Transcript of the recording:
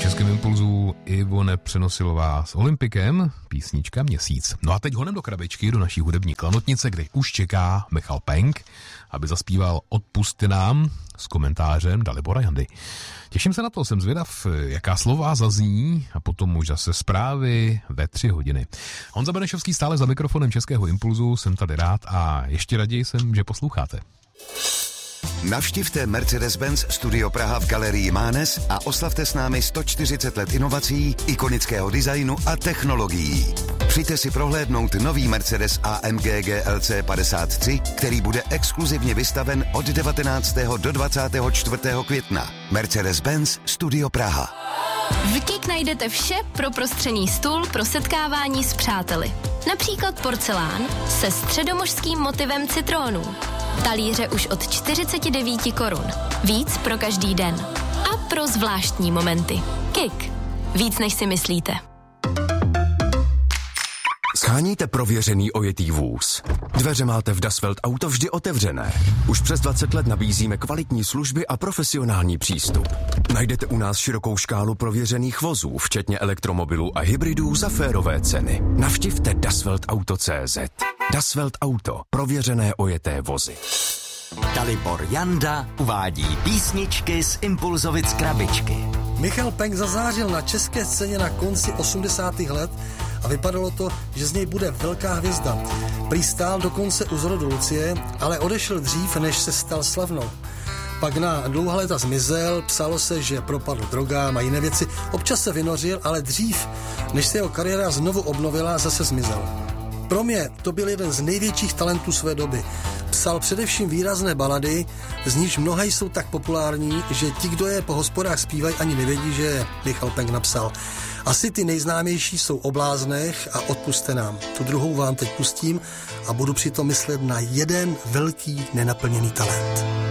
Českém impulzu Ivone Přenosilová s Olympikem, písnička Měsíc. No a teď honem do krabičky, do naší hudební klanotnice, kde už čeká Michal Penk, aby zaspíval Odpusťte nám s komentářem Dalibora Jandy. Těším se na to, jsem zvědav, jaká slova zazní a potom už zase zprávy ve 3 hodiny. Honza Benešovský stále za mikrofonem Českého impulzu, jsem tady rád a ještě raději jsem, že posloucháte. Navštivte Mercedes-Benz Studio Praha v galerii Mánes a oslavte s námi 140 let inovací, ikonického designu a technologií. Přijďte si prohlédnout nový Mercedes AMG GLC 53, který bude exkluzivně vystaven od 19. do 24. května. Mercedes-Benz Studio Praha. V KIK najdete vše pro prostřený stůl pro setkávání s přáteli. Například porcelán se středomořským motivem citrónů. Talíře už od 49 korun. Víc pro každý den. A pro zvláštní momenty. KIK. Víc než si myslíte. Sháníte prověřený ojetý vůz. Dveře máte v Das Welt Auto vždy otevřené. Už přes 20 let nabízíme kvalitní služby a profesionální přístup. Najdete u nás širokou škálu prověřených vozů, včetně elektromobilů a hybridů za férové ceny. Navštivte dasweltauto.cz. Das Welt Auto. Prověřené ojeté vozy. Dalibor Janda uvádí písničky z Impulzovic krabičky. Michal Penk zazářil na české scéně na konci 80. let a vypadalo to, že z něj bude velká hvězda. Prý stál dokonce u zrodu Lucie, ale odešel dřív, než se stal slavnou. Pak na dlouhá léta zmizel, psalo se, že propadl drogám a jiné věci. Občas se vynořil, ale dřív, než se jeho kariéra znovu obnovila, zase zmizel. Pro mě to byl jeden z největších talentů své doby. Psal především výrazné balady, z níž mnohé jsou tak populární, že ti, kdo je po hospodách zpívají, ani nevědí, že je Michal Penk napsal. Asi ty nejznámější jsou O bláznech a Odpusťte nám. Tu druhou vám teď pustím a budu přitom myslet na jeden velký nenaplněný talent.